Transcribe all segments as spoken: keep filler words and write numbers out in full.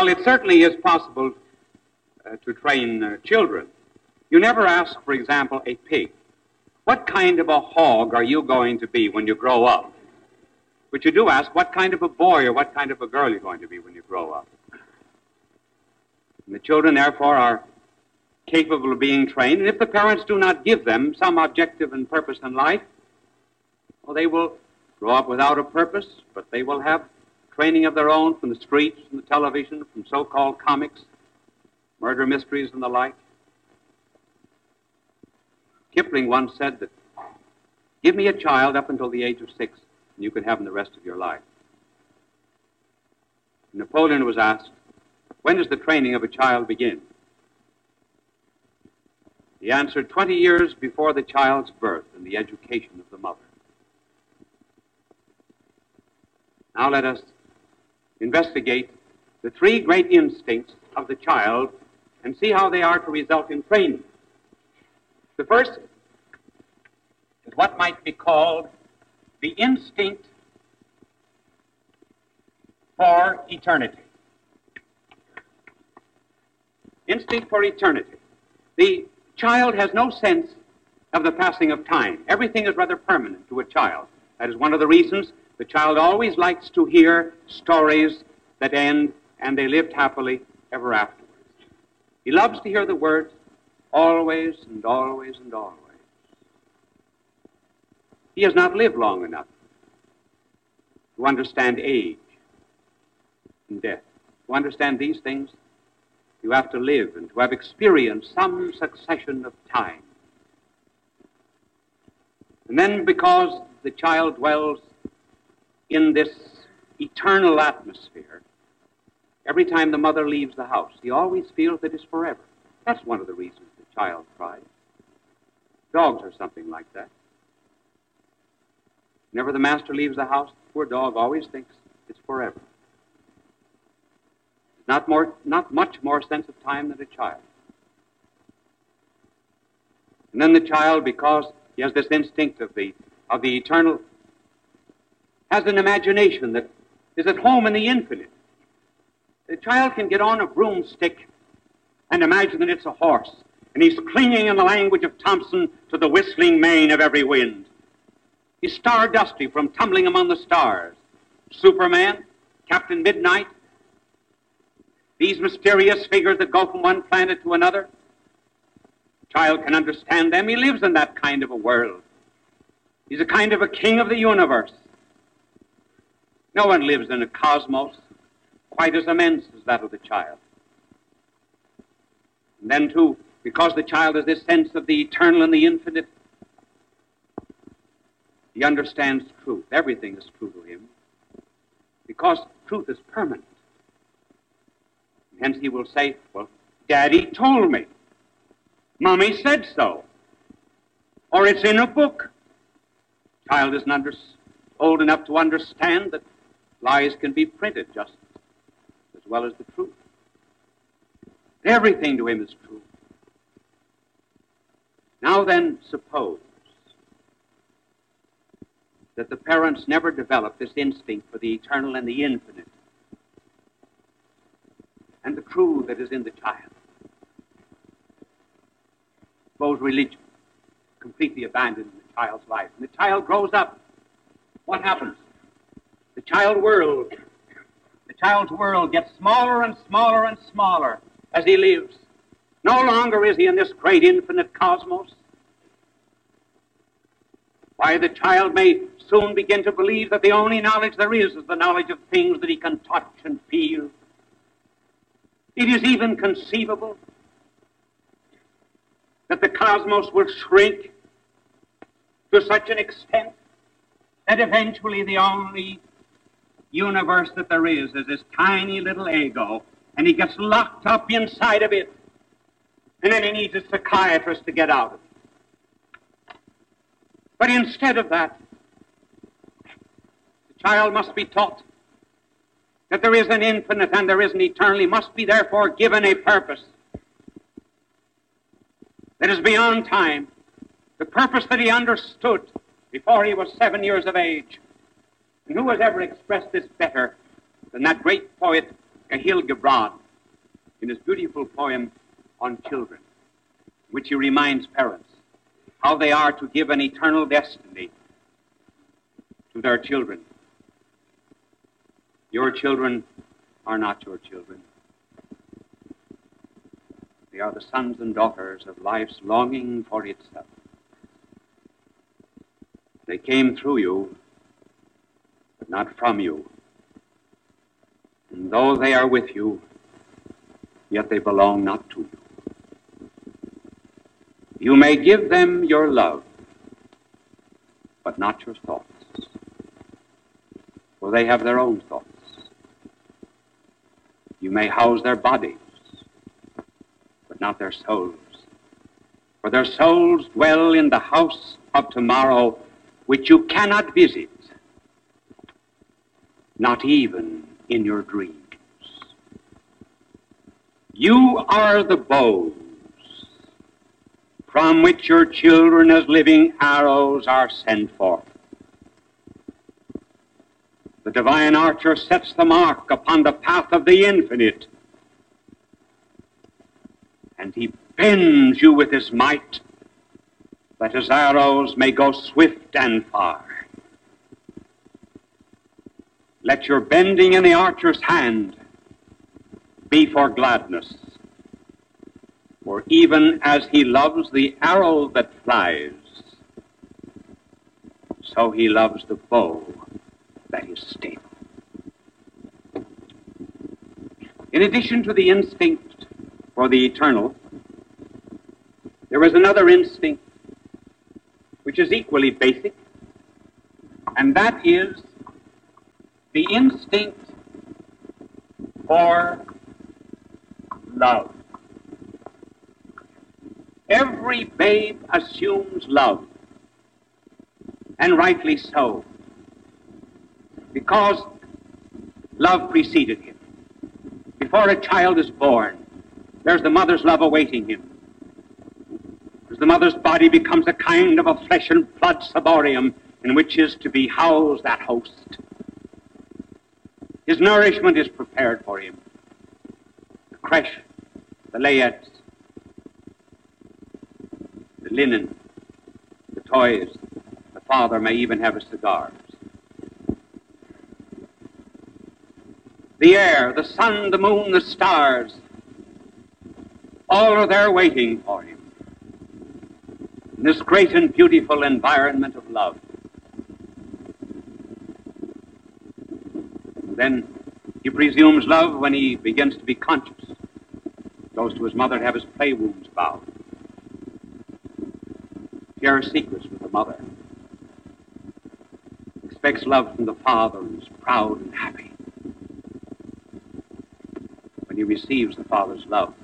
Well, it certainly is possible uh, to train uh, children. You never ask, for example, a pig, what kind of a hog are you going to be when you grow up? But you do ask, what kind of a boy or what kind of a girl you're going to be when you grow up. And the children, therefore, are capable of being trained, and if the parents do not give them some objective and purpose in life, well, they will grow up without a purpose, but they will have training of their own from the streets, from the television, from so-called comics, murder mysteries, and the like. Kipling once said that, give me a child up until the age of six, and you can have him the rest of your life. Napoleon was asked, when does the training of a child begin? He answered, twenty years before the child's birth and the education of the mother. Now let us investigate the three great instincts of the child and see how they are to result in training. The first is what might be called the instinct for eternity. Instinct for eternity. The child has no sense of the passing of time. Everything is rather permanent to a child. That is one of the reasons the child always likes to hear stories that end and they lived happily ever afterwards. He loves to hear the words always and always and always. He has not lived long enough to understand age and death. To understand these things, you have to live and to have experienced some succession of time. And then because the child dwells in this eternal atmosphere, every time the mother leaves the house, he always feels that it's forever. That's one of the reasons the child cries. Dogs are something like that. Whenever the master leaves the house, the poor dog always thinks it's forever. Not more, not much more sense of time than a child. And then the child, because he has this instinct of the, of the eternal, has an imagination that is at home in the infinite. The child can get on a broomstick and imagine that it's a horse, and he's clinging, in the language of Thompson, to the whistling mane of every wind. He's star-dusty from tumbling among the stars. Superman, Captain Midnight, these mysterious figures that go from one planet to another. The child can understand them. He lives in that kind of a world. He's a kind of a king of the universe. No one lives in a cosmos quite as immense as that of the child. And then, too, because the child has this sense of the eternal and the infinite, he understands truth. Everything is true to him, because truth is permanent. Hence he will say, well, Daddy told me. Mommy said so. Or it's in a book. Child isn't under, old enough to understand that lies can be printed just as well as the truth. Everything to him is true. Now then, suppose that the parents never develop this instinct for the eternal and the infinite and the true that is in the child. Suppose religion completely abandoned in the child's life, and the child grows up. What happens? The child world, the child's world gets smaller and smaller and smaller as he lives. No longer is he in this great infinite cosmos. Why, the child may soon begin to believe that the only knowledge there is is the knowledge of things that he can touch and feel. It is even conceivable that the cosmos will shrink to such an extent that eventually the only universe that there is is this tiny little ego, and he gets locked up inside of it, and then he needs a psychiatrist to get out of it. But instead of that, the child must be taught that there is an infinite and there is an eternal. He must be therefore given a purpose that is beyond time, the purpose that he understood before he was seven years of age. And who has ever expressed this better than that great poet Cahill Gibran, in his beautiful poem on children, which he reminds parents how they are to give an eternal destiny to their children. Your children are not your children. They are the sons and daughters of life's longing for itself. They came through you, but not from you. And though they are with you, yet they belong not to you. You may give them your love, but not your thoughts, for they have their own thoughts. You may house their bodies, but not their souls, for their souls dwell in the house of tomorrow, which you cannot visit, not even in your dreams. You are the bows from which your children as living arrows are sent forth. The divine archer sets the mark upon the path of the infinite, and he bends you with his might, that his arrows may go swift and far. Let your bending in the archer's hand be for gladness, for even as he loves the arrow that flies, so he loves the bow that is stable. In addition to the instinct for the eternal, there is another instinct which is equally basic, and that is the instinct for love. Every babe assumes love, and rightly so, because love preceded him. Before a child is born, there's the mother's love awaiting him. As the mother's body becomes a kind of a flesh and blood ciborium in which is to be housed that host, his nourishment is prepared for him. The creche, the layettes, the linen, the toys, the father may even have his cigars. The air, the sun, the moon, the stars, all are there waiting for him in this great and beautiful environment of love. Then he presumes love when he begins to be conscious, goes to his mother to have his play wounds bound, shares secrets with the mother, expects love from the father and is proud and happy when he receives the father's love.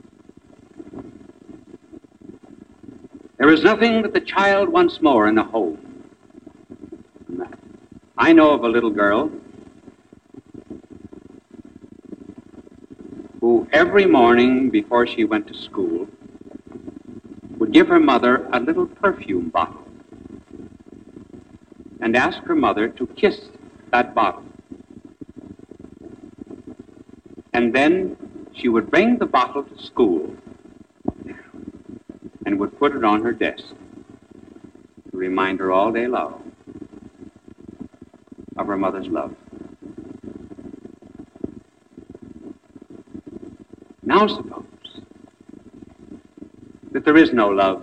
There is nothing that the child wants more in a home than that. I know of a little girl who every morning before she went to school would give her mother a little perfume bottle and ask her mother to kiss that bottle. And then she would bring the bottle to school and would put it on her desk to remind her all day long of her mother's love. Now suppose that there is no love.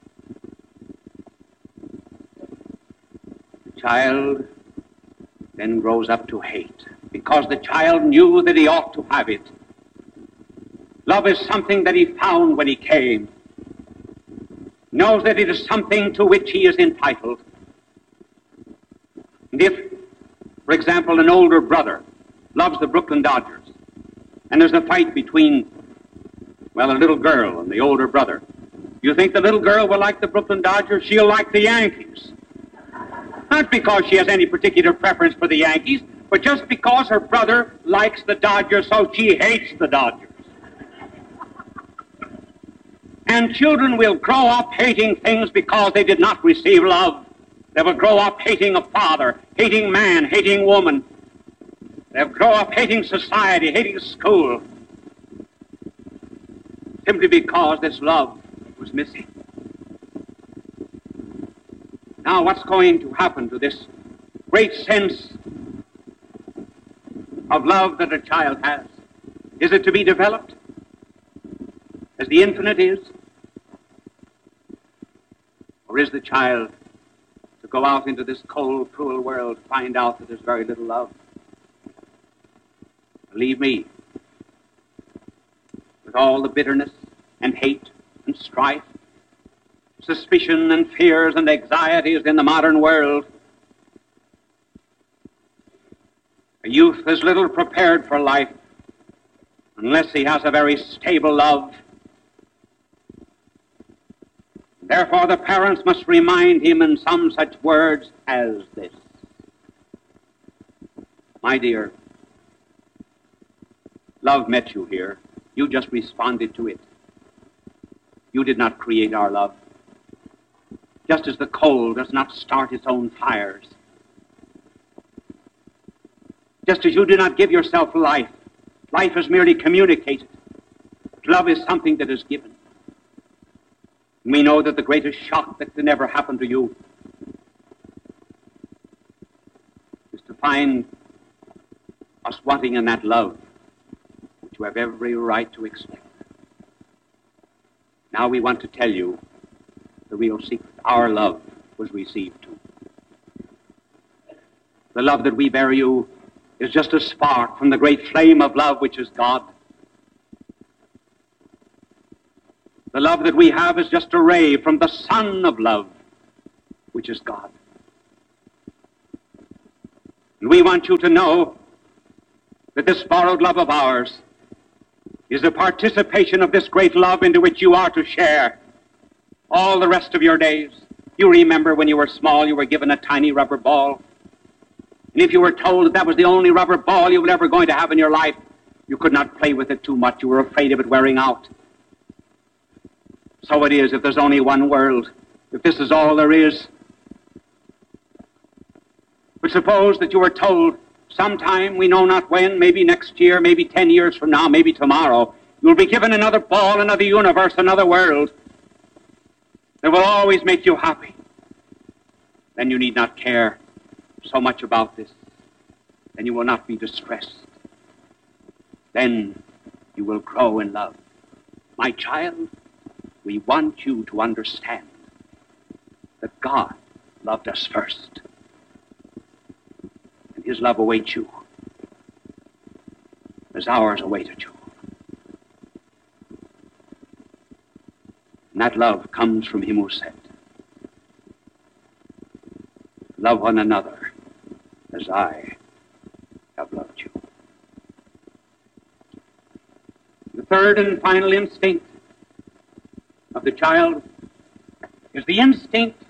The child then grows up to hate, because the child knew that he ought to have it. Love is something that he found when he came, knows that it is something to which he is entitled. And if, for example, an older brother loves the Brooklyn Dodgers, and there's a fight between, well, a little girl and the older brother, you think the little girl will like the Brooklyn Dodgers? She'll like the Yankees. Not because she has any particular preference for the Yankees, but just because her brother likes the Dodgers, so she hates the Dodgers. And children will grow up hating things because they did not receive love. They will grow up hating a father, hating man, hating woman. They'll grow up hating society, hating school, simply because this love was missing. Now, what's going to happen to this great sense of love that a child has? Is it to be developed as the infinite is? Or is the child to go out into this cold, cruel world to find out that there's very little love? Believe me, with all the bitterness and hate and strife, suspicion and fears and anxieties in the modern world, a youth is little prepared for life unless he has a very stable love. Therefore, the parents must remind him in some such words as this. My dear, love met you here. You just responded to it. You did not create our love. Just as the coal does not start its own fires. Just as you do not give yourself life. Life is merely communicated. Love is something that is given. We know that the greatest shock that can ever happen to you is to find us wanting in that love which you have every right to expect. Now we want to tell you the real secret. Our love was received too. The love that we bear you is just a spark from the great flame of love which is God. The love that we have is just a ray from the sun of love, which is God. And we want you to know that this borrowed love of ours is a participation of this great love into which you are to share all the rest of your days. You remember when you were small, you were given a tiny rubber ball. And if you were told that that was the only rubber ball you were ever going to have in your life, you could not play with it too much. You were afraid of it wearing out. So it is if there's only one world, if this is all there is. But suppose that you were told sometime, we know not when, maybe next year, maybe ten years from now, maybe tomorrow, you'll be given another ball, another universe, another world that will always make you happy. Then you need not care so much about this. Then you will not be distressed. Then you will grow in love. My child, we want you to understand that God loved us first. And his love awaits you as ours awaited you. And that love comes from him who said, love one another as I have loved you. The third and final instinct of the child is the instinct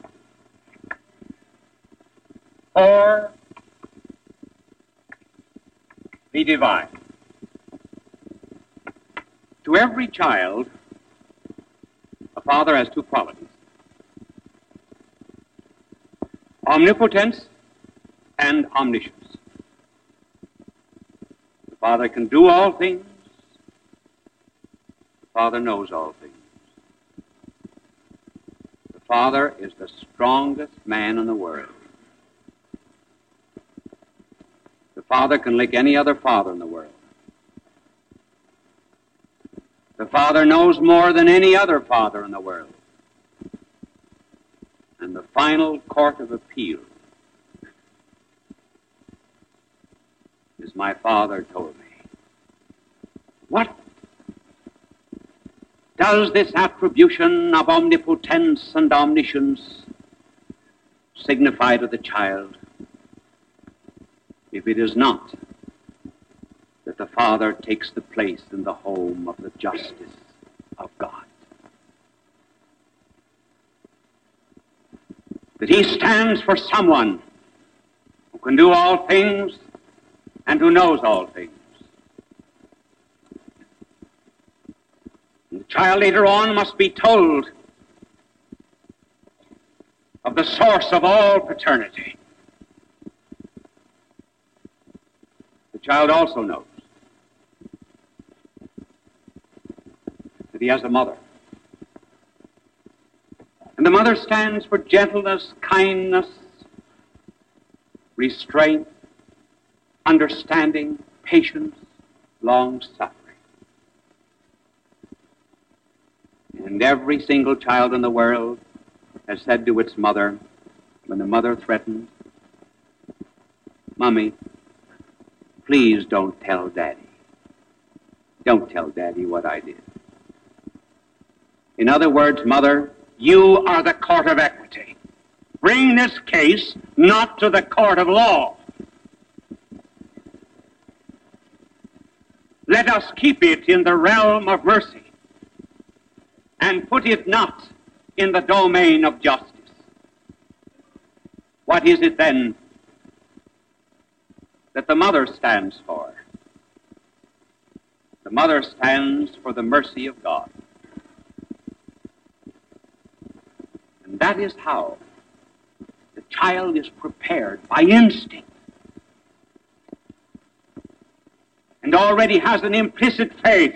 for the divine. To every child, a father has two qualities: omnipotence and omniscience. The Father can do all things. The Father knows all things. The Father is the strongest man in the world. The Father can lick any other father in the world. The Father knows more than any other father in the world. And the final court of appeal is my Father told me. What does this attribution of omnipotence and omniscience signify to the child if it is not that the Father takes the place in the home of the justice of God? That he stands for someone who can do all things and who knows all things. And the child later on must be told of the source of all paternity. The The child also knows that he has a mother. And the mother stands for gentleness, kindness, restraint, understanding, patience, long-suffering. And every single child in the world has said to its mother, when the mother threatened, "Mommy, please don't tell Daddy. Don't tell Daddy what I did." In other words, Mother, you are the court of equity. Bring this case not to the court of law. Let us keep it in the realm of mercy and put it not in the domain of justice. What is it then that the mother stands for? The mother stands for the mercy of God. And that is how the child is prepared by instinct and already has an implicit faith.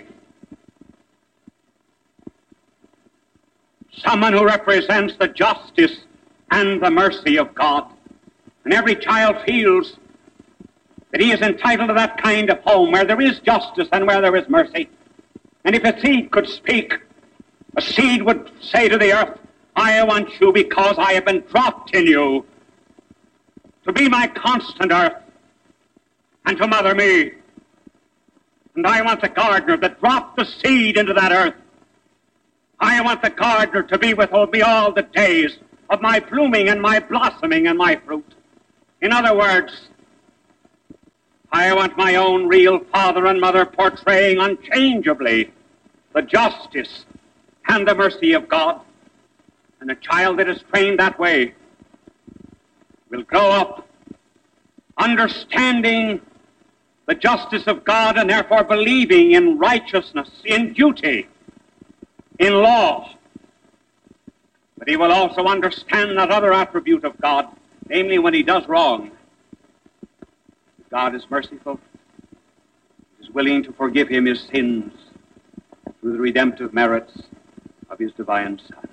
Someone who represents the justice and the mercy of God. And every child feels that he is entitled to that kind of home where there is justice and where there is mercy. And if a seed could speak, a seed would say to the earth, "I want you because I have been dropped in you to be my constant earth and to mother me. And I want the gardener that dropped the seed into that earth. I want the gardener to be with me all the days of my blooming and my blossoming and my fruit." In other words, I want my own real father and mother portraying unchangeably the justice and the mercy of God. And a child that is trained that way will grow up understanding the justice of God and therefore believing in righteousness, in duty, in law. But he will also understand that other attribute of God, namely when he does wrong, God is merciful, is willing to forgive him his sins through the redemptive merits of his divine Son.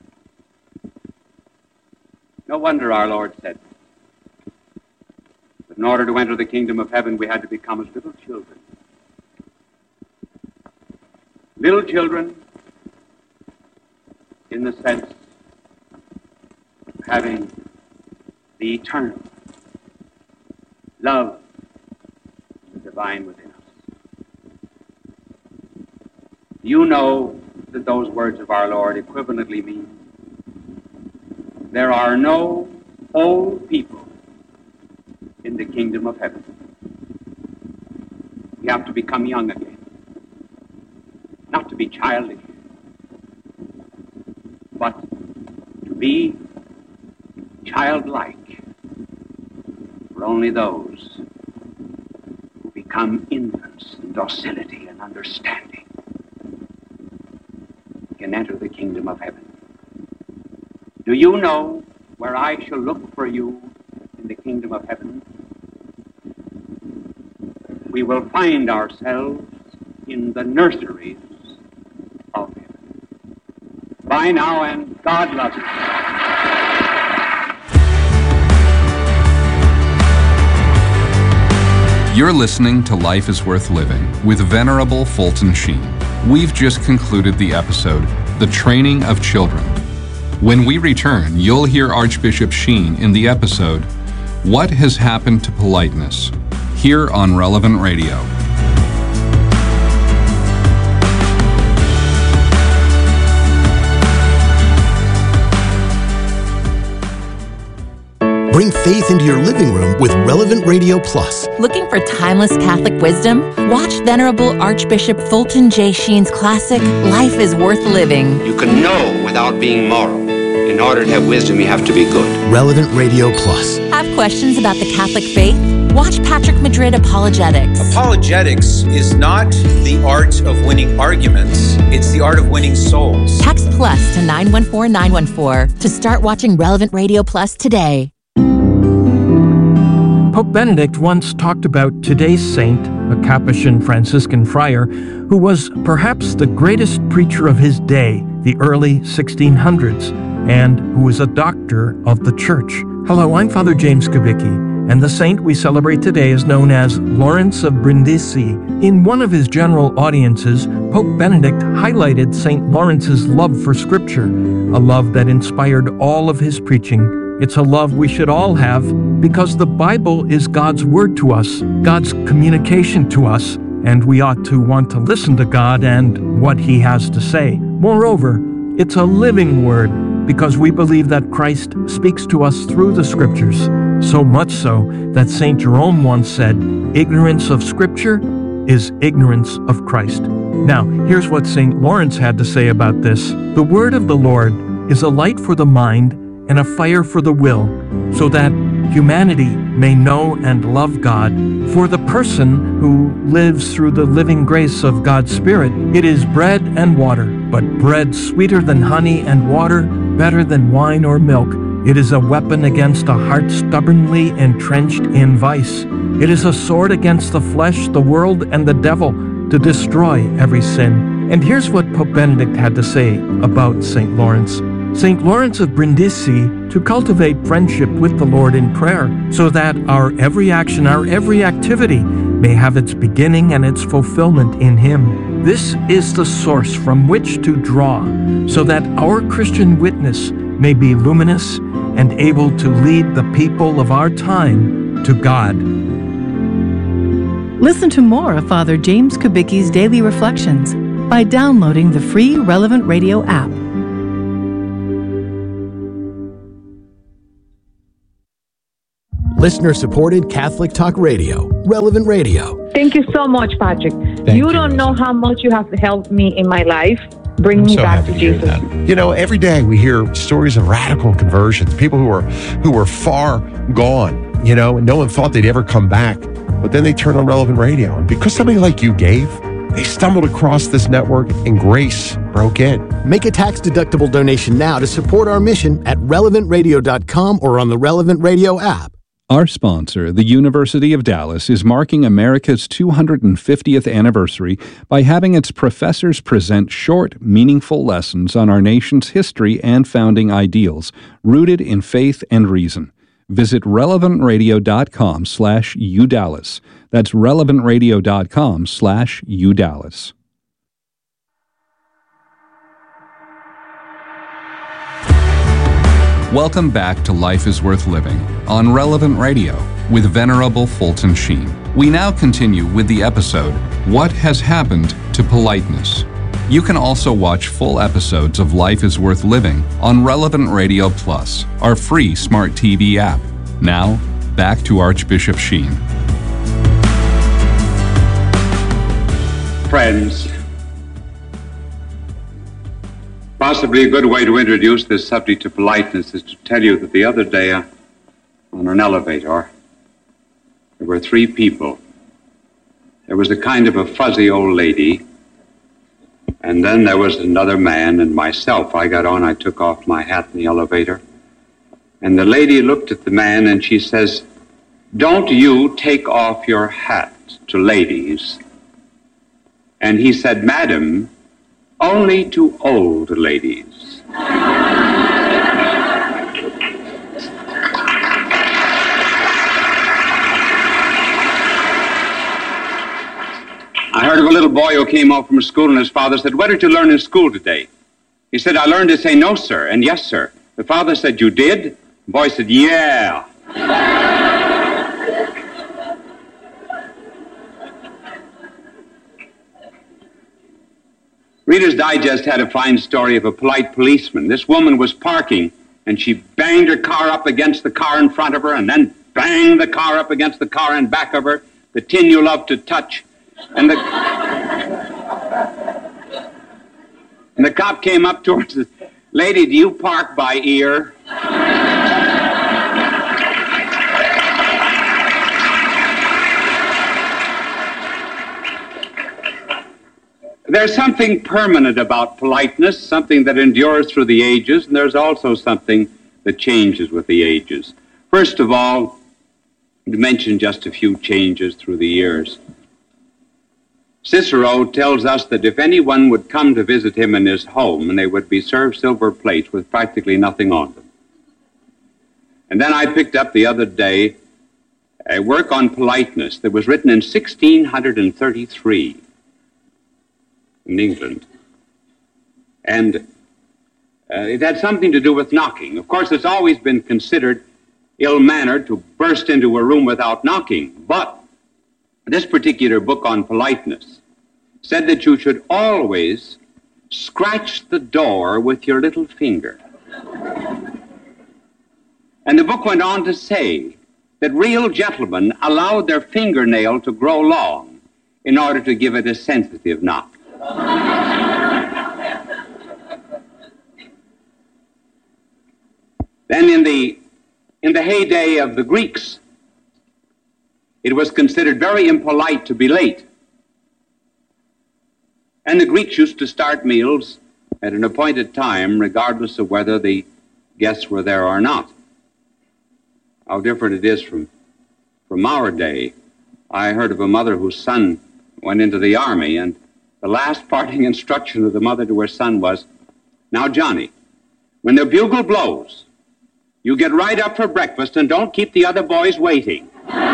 No wonder our Lord said that in order to enter the kingdom of heaven we had to become as little children. Little children in the sense of having the eternal love of the divine within us. You know that those words of our Lord equivalently mean there are no old people in the kingdom of heaven. We have to become young again, not to be childish, but to be childlike. For only those who become infants in docility and understanding can enter the kingdom of heaven. Do you know where I shall look for you in the kingdom of heaven? We will find ourselves in the nurseries of heaven. Bye now, and God loves you. You're listening to Life is Worth Living with Venerable Fulton Sheen. We've just concluded the episode, The Training of Children. When we return, you'll hear Archbishop Sheen in the episode, What Has Happened to Politeness? Here on Relevant Radio. Bring faith into your living room with Relevant Radio Plus. Looking for timeless Catholic wisdom? Watch Venerable Archbishop Fulton J. Sheen's classic, Life is Worth Living. You can know without being moral. In order to have wisdom, you have to be good. Relevant Radio Plus. Have questions about the Catholic faith? Watch Patrick Madrid Apologetics. Apologetics is not the art of winning arguments. It's the art of winning souls. Text plus to nine one four nine one four to start watching Relevant Radio Plus today. Pope Benedict once talked about today's saint, a Capuchin Franciscan friar, who was perhaps the greatest preacher of his day, the early sixteen hundreds, and who was a doctor of the Church. Hello, I'm Father James Kubicki, and the saint we celebrate today is known as Lawrence of Brindisi. In one of his general audiences, Pope Benedict highlighted Saint Lawrence's love for Scripture, a love that inspired all of his preaching. It's a love we should all have because the Bible is God's word to us, God's communication to us, and we ought to want to listen to God and what He has to say. Moreover, it's a living word because we believe that Christ speaks to us through the Scriptures, so much so that Saint Jerome once said, "Ignorance of Scripture is ignorance of Christ." Now, here's what Saint Lawrence had to say about this. "The word of the Lord is a light for the mind and a fire for the will, so that humanity may know and love God. For the person who lives through the living grace of God's Spirit, it is bread and water, but bread sweeter than honey and water better than wine or milk. It is a weapon against a heart stubbornly entrenched in vice. It is a sword against the flesh, the world, and the devil to destroy every sin." And here's what Pope Benedict had to say about Saint Lawrence. Saint Lawrence of Brindisi, to cultivate friendship with the Lord in prayer, so that our every action, our every activity may have its beginning and its fulfillment in Him. This is the source from which to draw, so that our Christian witness may be luminous and able to lead the people of our time to God. Listen to more of Father James Kubicki's Daily Reflections by downloading the free Relevant Radio app. Listener-supported Catholic Talk Radio, Relevant Radio. Thank you so much, Patrick. Thank you you, don't Rosa. know how much you have helped me in my life. Bring I'm me so back happy to to hear Jesus. that. You know, every day we hear stories of radical conversions, people who were who were far gone, you know, and no one thought they'd ever come back. But then they turned on Relevant Radio. And because somebody like you gave, they stumbled across this network and grace broke in. Make a tax-deductible donation now to support our mission at relevant radio dot com or on the Relevant Radio app. Our sponsor, the University of Dallas, is marking America's two hundred fiftieth anniversary by having its professors present short, meaningful lessons on our nation's history and founding ideals, rooted in faith and reason. Visit relevant radio dot com slash U Dallas. That's relevant radio dot com slash U Dallas. Welcome back to Life is Worth Living on Relevant Radio with Venerable Fulton Sheen. We now continue with the episode, What Has Happened to Politeness? You can also watch full episodes of Life is Worth Living on Relevant Radio Plus, our free smart T V app. Now, back to Archbishop Sheen. Friends, possibly a good way to introduce this subject of politeness is to tell you that the other day uh, on an elevator, there were three people. There was a kind of a fuzzy old lady, and then there was another man and myself. I got on, I took off my hat in the elevator, and the lady looked at the man and she says, "Don't you take off your hat to ladies?" And he said, "Madam, only to old ladies." I heard of a little boy who came home from school and his father said, "What did you learn in school today?" He said, "I learned to say no, sir, and yes, sir." The father said, "You did?" The boy said, "Yeah." Reader's Digest had a fine story of a polite policeman. This woman was parking, and she banged her car up against the car in front of her, and then banged the car up against the car in back of her, the tin you love to touch. And the, and the cop came up to her and said, "Lady, do you park by ear?" There's something permanent about politeness, something that endures through the ages, and there's also something that changes with the ages. First of all, to mention just a few changes through the years. Cicero tells us that if anyone would come to visit him in his home, and they would be served silver plates with practically nothing on them. And then I picked up the other day a work on politeness that was written in sixteen thirty-three in England. And uh, it had something to do with knocking. Of course, it's always been considered ill-mannered to burst into a room without knocking. But this particular book on politeness said that you should always scratch the door with your little finger. And the book went on to say that real gentlemen allowed their fingernail to grow long in order to give it a sensitive knock. Then in the, in the heyday of the Greeks, it was considered very impolite to be late. And the Greeks used to start meals at an appointed time, regardless of whether the guests were there or not. How different it is from, from our day. I heard of a mother whose son went into the army, and the last parting instruction of the mother to her son was, "Now, Johnny, when the bugle blows, you get right up for breakfast and don't keep the other boys waiting."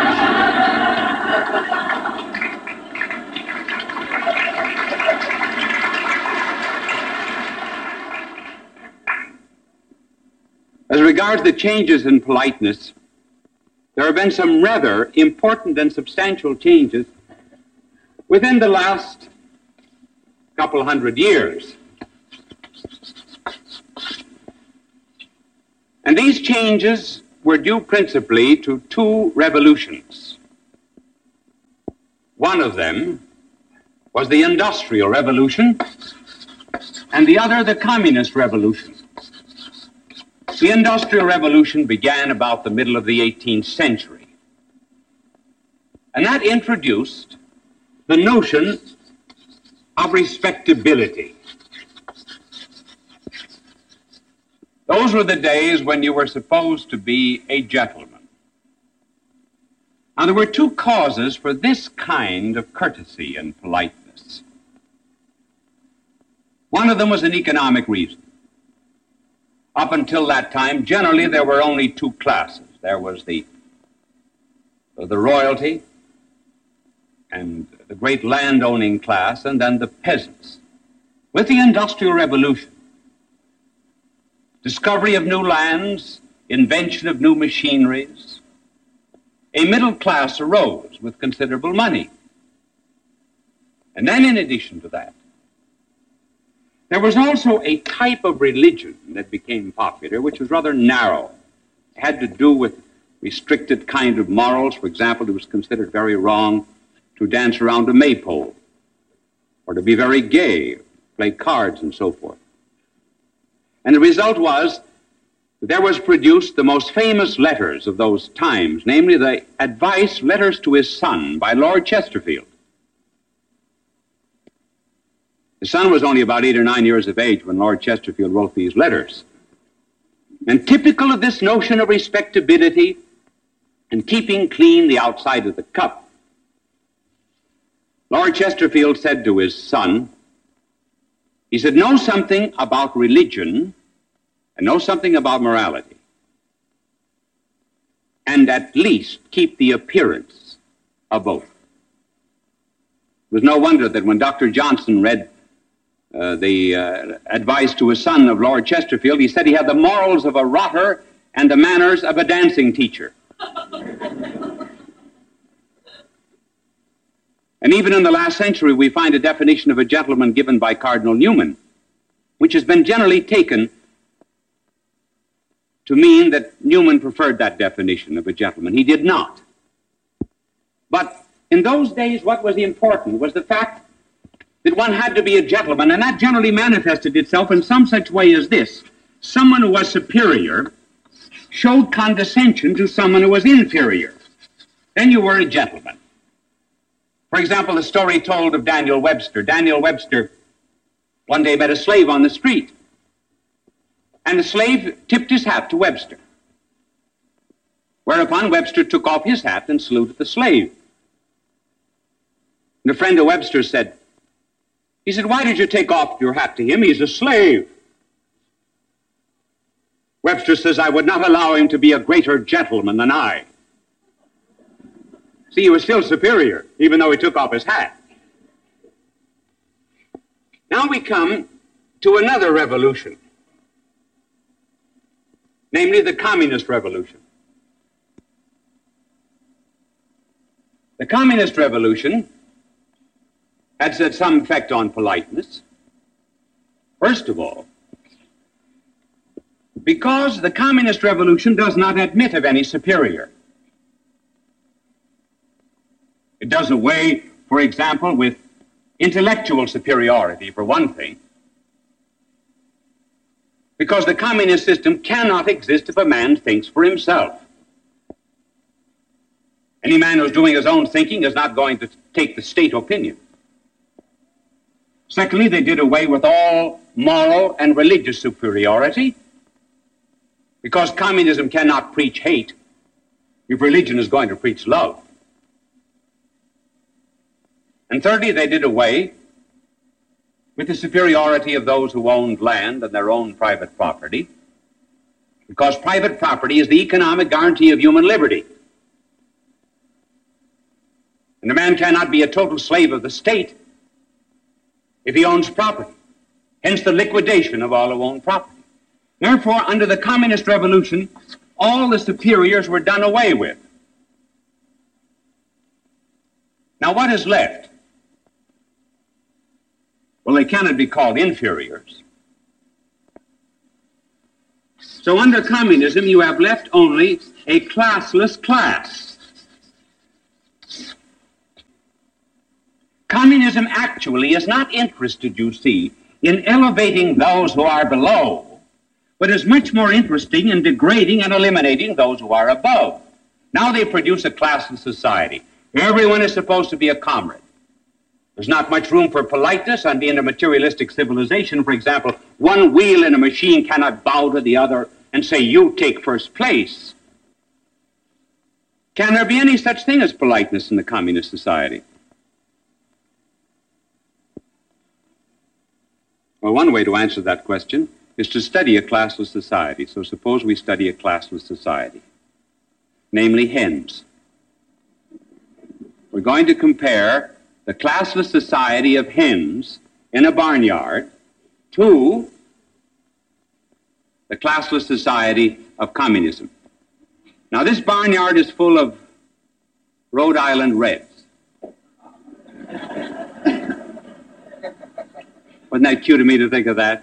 As regards the changes in politeness, there have been some rather important and substantial changes within the last couple hundred years. And these changes were due principally to two revolutions. One of them was the Industrial Revolution, and the other the Communist Revolution. The Industrial Revolution began about the middle of the eighteenth century, and that introduced the notion of respectability. Those were the days when you were supposed to be a gentleman. Now, there were two causes for this kind of courtesy and politeness. One of them was an economic reason. Up until that time, generally, there were only two classes. There was the, the royalty and the great landowning class, and then the peasants. With the Industrial Revolution, discovery of new lands, invention of new machineries, a middle class arose with considerable money. And then in addition to that, there was also a type of religion that became popular, which was rather narrow. It had to do with restricted kind of morals. For example, it was considered very wrong to dance around a maypole, or to be very gay, play cards, and so forth. And the result was that there was produced the most famous letters of those times, namely the advice letters to his son by Lord Chesterfield. His son was only about eight or nine years of age when Lord Chesterfield wrote these letters. And typical of this notion of respectability and keeping clean the outside of the cup, Lord Chesterfield said to his son, he said, "Know something about religion and know something about morality, and at least keep the appearance of both." It was no wonder that when Doctor Johnson read uh, the uh, advice to his son of Lord Chesterfield, he said he had the morals of a rotter and the manners of a dancing teacher. And even in the last century, we find a definition of a gentleman given by Cardinal Newman, which has been generally taken to mean that Newman preferred that definition of a gentleman. He did not. But in those days, what was important was the fact that one had to be a gentleman, and that generally manifested itself in some such way as this. Someone who was superior showed condescension to someone who was inferior. Then you were a gentleman. For example, the story told of Daniel Webster. Daniel Webster one day met a slave on the street, and the slave tipped his hat to Webster. Whereupon Webster took off his hat and saluted the slave. And a friend of Webster said, he said, why did you take off your hat to him? He's a slave. Webster says, I would not allow him to be a greater gentleman than I. See, he was still superior, even though he took off his hat. Now we come to another revolution, namely the Communist Revolution. The Communist Revolution had had some effect on politeness. First of all, because the Communist Revolution does not admit of any superior. It does away, for example, with intellectual superiority, for one thing, because the communist system cannot exist if a man thinks for himself. Any man who's doing his own thinking is not going to take the state opinion. Secondly, they did away with all moral and religious superiority, because communism cannot preach hate if religion is going to preach love. And thirdly, they did away with the superiority of those who owned land and their own private property, because private property is the economic guarantee of human liberty. And a man cannot be a total slave of the state if he owns property, hence the liquidation of all who own property. Therefore, under the Communist Revolution, all the superiors were done away with. Now, what is left? Well, they cannot be called inferiors. So under communism, you have left only a classless class. Communism actually is not interested, you see, in elevating those who are below, but is much more interested in degrading and eliminating those who are above. Now they produce a classless society. Everyone is supposed to be a comrade. There's not much room for politeness and in a materialistic civilization. For example, one wheel in a machine cannot bow to the other and say, you take first place. Can there be any such thing as politeness in the communist society? Well, one way to answer that question is to study a classless society. So suppose we study a classless society, namely hens. We're going to compare the classless society of hens in a barnyard to the classless society of communism. Now, this barnyard is full of Rhode Island Reds. Wasn't that cute of me to think of that?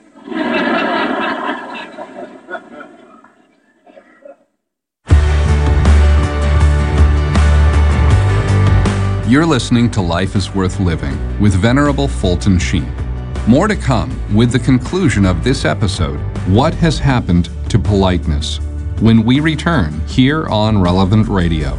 You're listening to Life is Worth Living with Venerable Fulton Sheen. More to come with the conclusion of this episode, What Has Happened to Politeness, when we return here on Relevant Radio.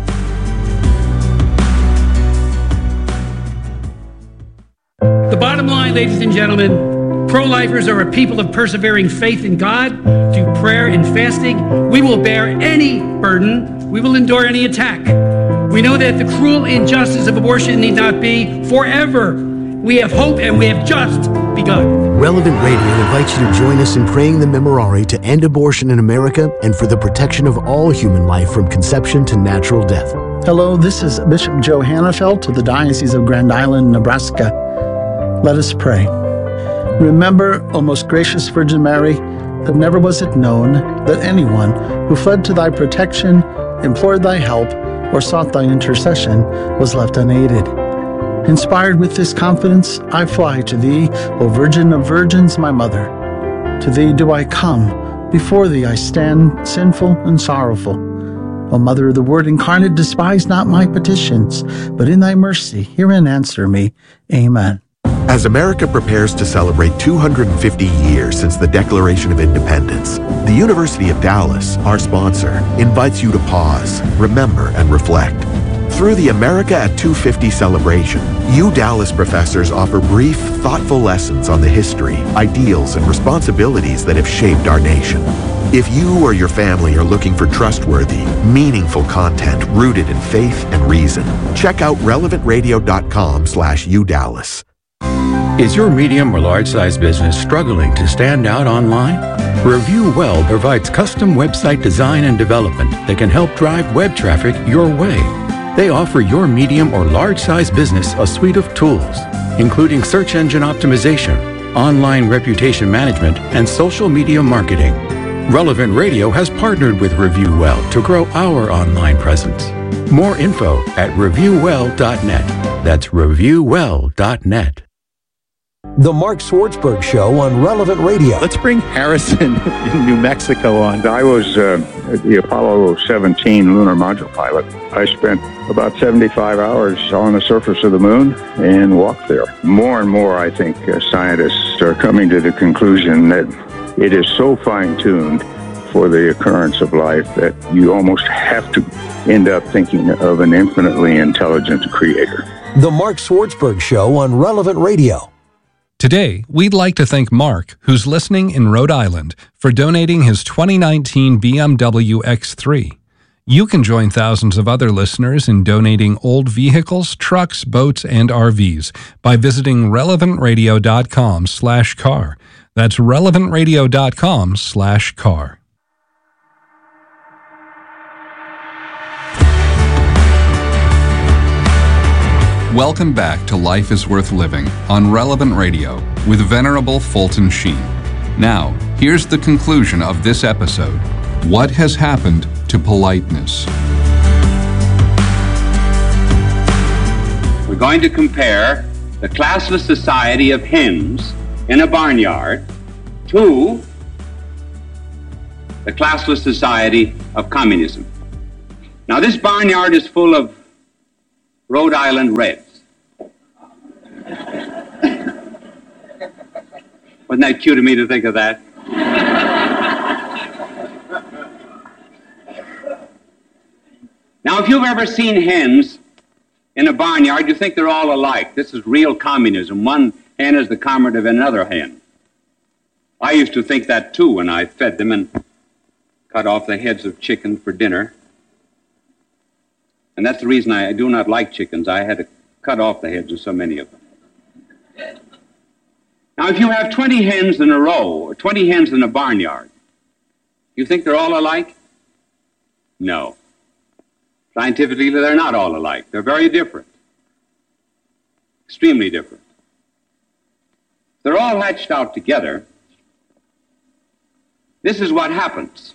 The bottom line, ladies and gentlemen, pro-lifers are a people of persevering faith in God, through prayer and fasting. We will bear any burden. We will endure any attack. We know that the cruel injustice of abortion need not be forever. We have hope and we have just begun. Relevant Radio invites you to join us in praying the Memorare to end abortion in America and for the protection of all human life from conception to natural death. Hello, this is Bishop Joe Hannafelt of the Diocese of Grand Island, Nebraska. Let us pray. Remember, O most gracious Virgin Mary, that never was it known that anyone who fled to thy protection, implored thy help, or sought thy intercession was left unaided. Inspired with this confidence, I fly to thee, O Virgin of Virgins, my mother. To thee do I come, before thee I stand, sinful and sorrowful. O Mother of the Word incarnate, despise not my petitions, but in thy mercy hear and answer me. Amen. As America prepares to celebrate two hundred fifty years since the Declaration of Independence, the University of Dallas, our sponsor, invites you to pause, remember, and reflect. Through the America at two fifty celebration, you Dallas professors offer brief, thoughtful lessons on the history, ideals, and responsibilities that have shaped our nation. If you or your family are looking for trustworthy, meaningful content rooted in faith and reason, check out relevant radio dot com slash U Dallas. Is your medium or large-size business struggling to stand out online? Review Well provides custom website design and development that can help drive web traffic your way. They offer your medium or large-size business a suite of tools, including search engine optimization, online reputation management, and social media marketing. Relevant Radio has partnered with Review Well to grow our online presence. More info at review well dot net. That's review well dot net. The Mark Swartzberg Show on Relevant Radio. Let's bring Harrison in New Mexico on. I was uh, the Apollo seventeen lunar module pilot. I spent about seventy-five hours on the surface of the moon and walked there. More and more, I think, uh, scientists are coming to the conclusion that it is so fine-tuned for the occurrence of life that you almost have to end up thinking of an infinitely intelligent creator. The Mark Swartzberg Show on Relevant Radio. Today, we'd like to thank Mark, who's listening in Rhode Island, for donating his twenty nineteen B M W X three. You can join thousands of other listeners in donating old vehicles, trucks, boats, and R Vs by visiting relevant radio dot com slash car. That's relevant radio dot com slash car. Welcome back to Life is Worth Living on Relevant Radio with Venerable Fulton Sheen. Now, here's the conclusion of this episode. What has happened to politeness? We're going to compare the classless society of hens in a barnyard to the classless society of communism. Now, this barnyard is full of Rhode Island Reds. Wasn't that cute of me to think of that? Now, if you've ever seen hens in a barnyard, you think they're all alike. This is real communism. One hen is the comrade of another hen. I used to think that, too, when I fed them and cut off the heads of chicken for dinner. And that's the reason I do not like chickens. I had to cut off the heads of so many of them. Now, if you have twenty hens in a row, or twenty hens in a barnyard, you think they're all alike? No. Scientifically, they're not all alike. They're very different. Extremely different. They're all hatched out together. This is what happens.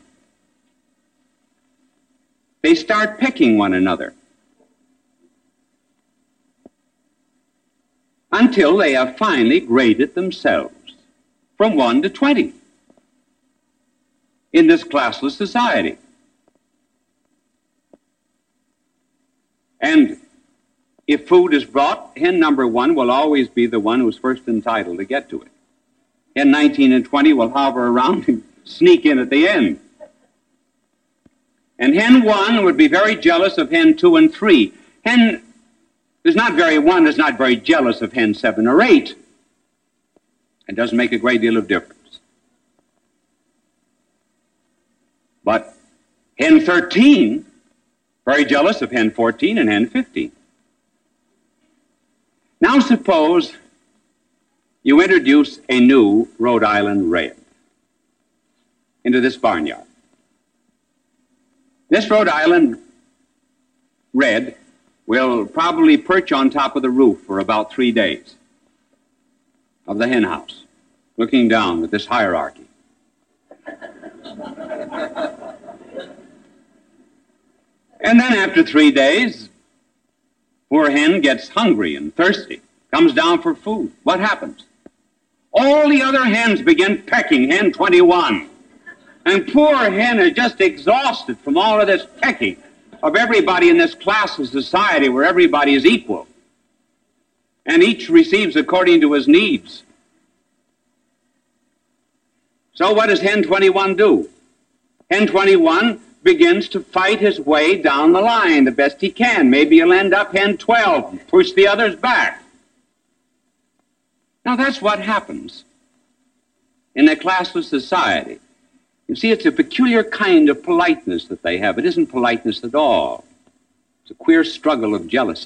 They start pecking one another until they have finally graded themselves from one to twenty in this classless society. And if food is brought, hen number one will always be the one who's first entitled to get to it. Hen nineteen and twenty will hover around and sneak in at the end. And hen one would be very jealous of hen two and three. Hen is not very one is not very jealous of hen seven or eight. It doesn't make a great deal of difference. But hen thirteen, very jealous of hen fourteen and hen fifteen. Now suppose you introduce a new Rhode Island Red into this barnyard. This Rhode Island Red will probably perch on top of the roof for about three days of the hen house, looking down at this hierarchy. And then after three days, poor hen gets hungry and thirsty, comes down for food. What happens? All the other hens begin pecking hen twenty-one. And poor hen is just exhausted from all of this pecking of everybody in this class of society where everybody is equal. And each receives according to his needs. So what does hen twenty-one do? Hen twenty-one begins to fight his way down the line the best he can. Maybe he'll end up hen twelve and push the others back. Now that's what happens in a classless society. You see, it's a peculiar kind of politeness that they have. It isn't politeness at all. It's a queer struggle of jealousy.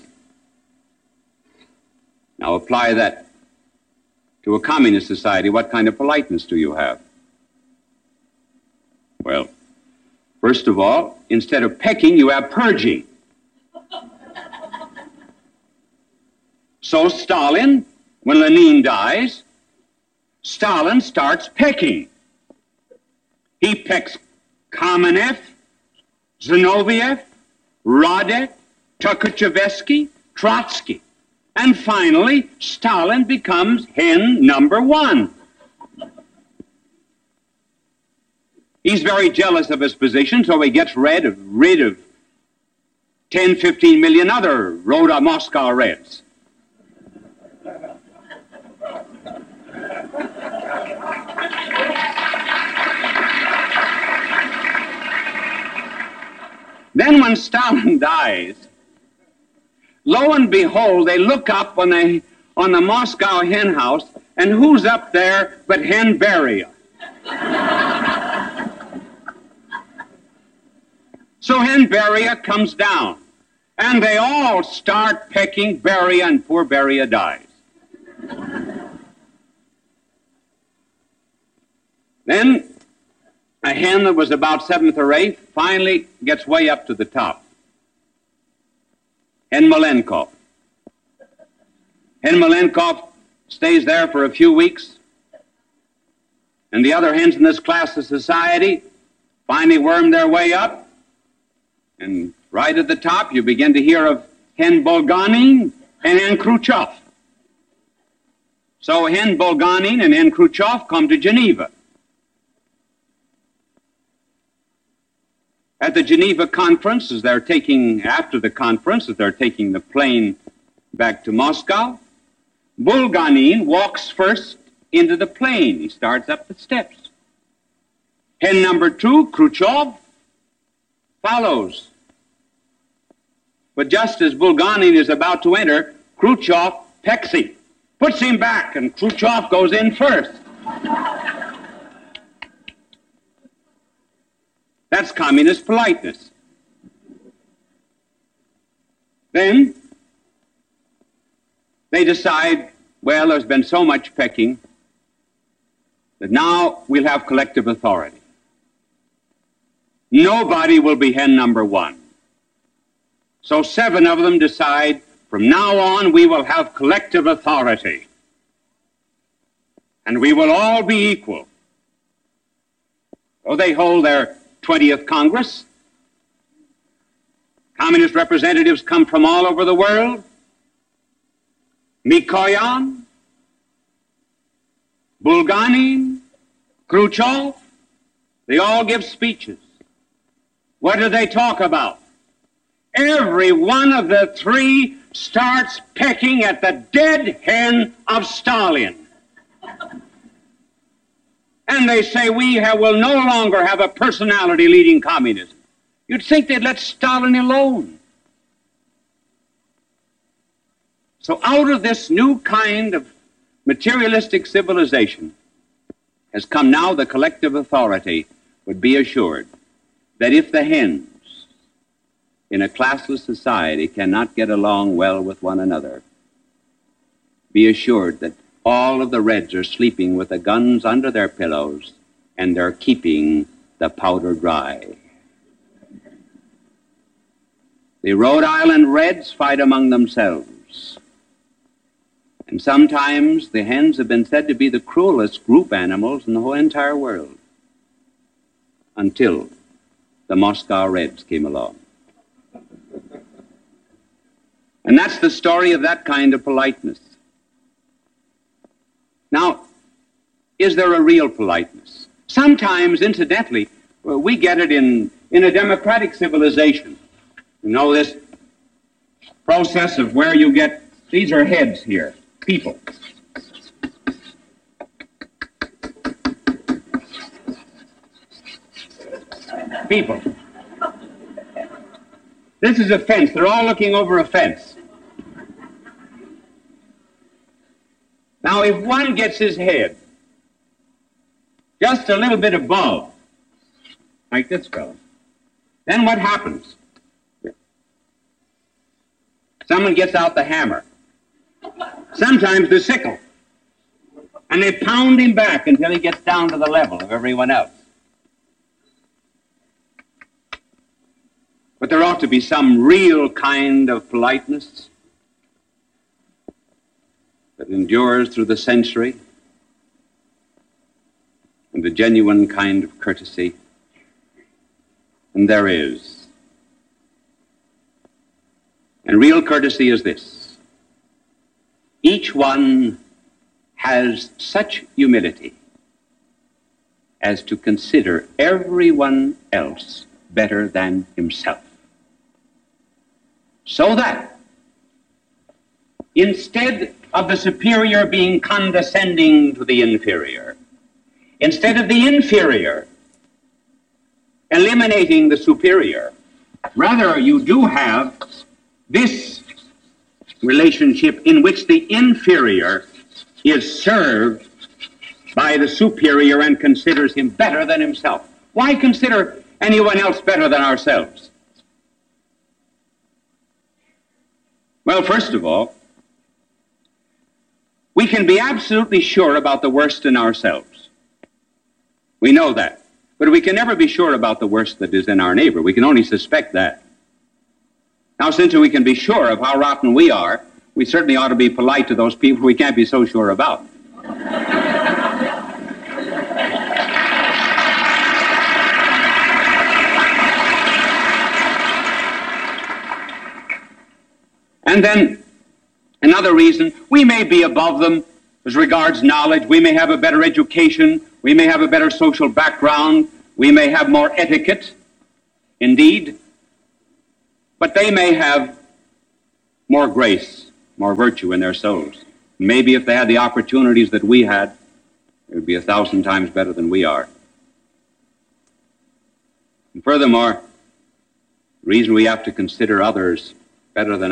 Now apply that to a communist society. What kind of politeness do you have? Well, first of all, instead of pecking, you have purging. So Stalin, when Lenin dies, Stalin starts pecking. He pecks Kamenev, Zinoviev, Radek, Tukhachevsky, Trotsky. And finally, Stalin becomes hen number one. He's very jealous of his position, so he gets rid of, rid of ten, fifteen million other Rhoda Moscow Reds. Then when Stalin dies, lo and behold, they look up on the, on the Moscow hen house, and who's up there but Hen Beria? So Hen Beria comes down, and they all start pecking Beria, and poor Beria dies. Then a hen that was about seventh or eighth finally gets way up to the top. Hen Malenkov. Hen Malenkov stays there for a few weeks, and the other hens in this class of society finally worm their way up, and right at the top you begin to hear of Hen Bulganin and Hen Khrushchev. So Hen Bulganin and Hen Khrushchev come to Geneva. At the Geneva conference, as they're taking, after the conference, as they're taking the plane back to Moscow, Bulganin walks first into the plane. He starts up the steps. Hen number two, Khrushchev, follows. But just as Bulganin is about to enter, Khrushchev pecks him, puts him back, and Khrushchev goes in first. That's communist politeness. Then they decide, well, there's been so much pecking that now we'll have collective authority. Nobody will be hen number one. So seven of them decide, from now on we will have collective authority. And we will all be equal. So they hold their twentieth Congress. Communist representatives come from all over the world. Mikoyan, Bulganin, Khrushchev, they all give speeches. What do they talk about? Every one of the three starts pecking at the dead hen of Stalin. And they say, we have, will no longer have a personality leading communism. You'd think they'd let Stalin alone. So out of this new kind of materialistic civilization has come now the collective authority would be assured that if the hens in a classless society cannot get along well with one another, be assured that all of the Reds are sleeping with the guns under their pillows, and they're keeping the powder dry. The Rhode Island Reds fight among themselves. And sometimes the hens have been said to be the cruelest group animals in the whole entire world, until the Moscow Reds came along. And that's the story of that kind of politeness. Now, is there a real politeness? Sometimes, incidentally, we get it in, in a democratic civilization. You know, this process of where you get, these are heads here, people. People. This is a fence. They're all looking over a fence. Now, if one gets his head just a little bit above like this fellow. Then what happens? Someone gets out the hammer, sometimes the sickle, and they pound him back until he gets down to the level of everyone else. But there ought to be some real kind of politeness that endures through the century, and a genuine kind of courtesy. And there is. And real courtesy is this: each one has such humility as to consider everyone else better than himself, so that instead of the superior being condescending to the inferior, instead of the inferior eliminating the superior, rather you do have this relationship in which the inferior is served by the superior and considers him better than himself. Why consider anyone else better than ourselves? Well, first of all, we can be absolutely sure about the worst in ourselves. We know that. But we can never be sure about the worst that is in our neighbor. We can only suspect that. Now, since we can be sure of how rotten we are, we certainly ought to be polite to those people we can't be so sure about. And then, another reason, we may be above them as regards knowledge. We may have a better education. We may have a better social background. We may have more etiquette, indeed. But they may have more grace, more virtue in their souls. Maybe if they had the opportunities that we had, it would be a thousand times better than we are. And furthermore, the reason we have to consider others better than